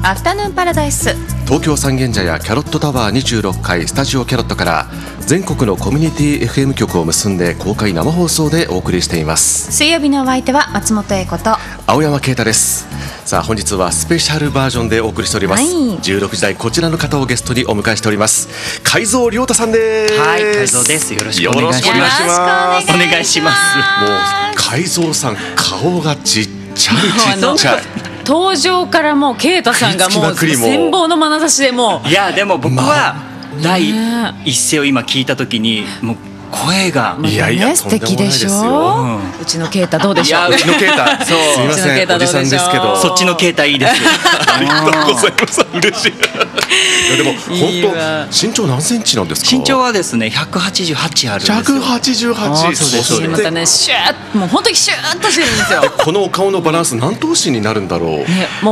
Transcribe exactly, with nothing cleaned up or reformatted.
アフタヌーンパラダイス。 東京三軒茶屋キャロットタワーにじゅうろっかいスタジオキャロットから全国のコミュニティ エフエム 局を結んで公開生放送でお送りしています。 水曜日のお相手は松本英子と青山啓太です。さあ本日はスペシャルバージョンでお送りしております、はい、じゅうろくじ台こちらの方をゲストにお迎えしております。海蔵亮太さんです。 はい、海蔵です。よろしくお願いします。お願いします。 もう海蔵さん顔がちっちゃいちっちゃい登場からもう啓太さんがもう羨望の眼差しでもういやでも僕は第一声を今聞いた時にもう声が、 いやいや素敵でしょ、うん、うちの啓太どうでしょう。 いやうちの啓太そうすみませんおじさんですけどそっちの啓太いいです。 ありがとうございます。嬉しい。いやでも本当身長何センチなんですか。 身長はですねひゃくはちじゅうはちあるんですよ。 ひゃくはちじゅうはち。 そうですまたねシューッもう本当にシューッとしてるんですよ。 このお顔のバランス何頭身になるんだろう、 ね、も